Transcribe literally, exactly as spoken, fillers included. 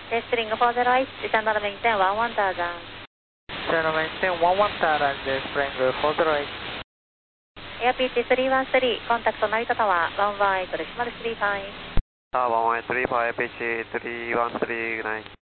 Wrestling four zero eight, channel maintain one one thousand. Channel maintain one one thousand, Wrestling four zero eight. Air pitch three one three, contact Narita Tower one one eight decimal three five. Tower one one eight three five, pitch three one three, good night.